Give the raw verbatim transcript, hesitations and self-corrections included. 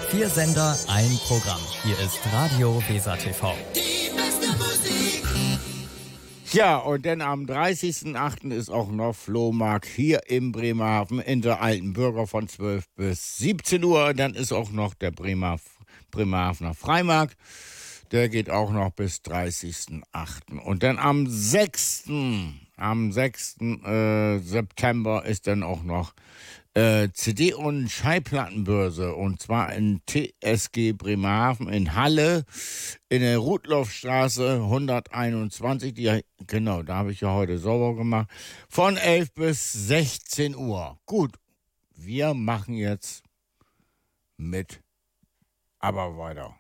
Vier Sender, ein Programm. Hier ist Radio Weser T V. Die beste Musik. Ja, und dann am dreißigsten achten ist auch noch Flohmarkt hier im Bremerhaven in der Alten Bürger von zwölf bis siebzehn Uhr. Dann ist auch noch der Bremer, Bremerhavener Freimarkt. Der geht auch noch bis dreißigsten achten Und dann am sechsten Am sechsten Äh, September ist dann auch noch äh, C D- und Schallplattenbörse. Und zwar in T S G Bremerhaven in Halle in der Rudloffstraße hunderteinundzwanzig. Die, genau, da habe ich ja heute sauber gemacht. Von elf bis sechzehn Uhr. Gut, wir machen jetzt mit aber weiter.